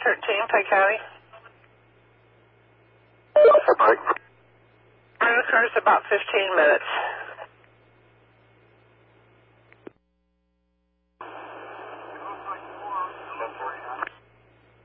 13, Pike County. Mike. Occurs about 15 minutes.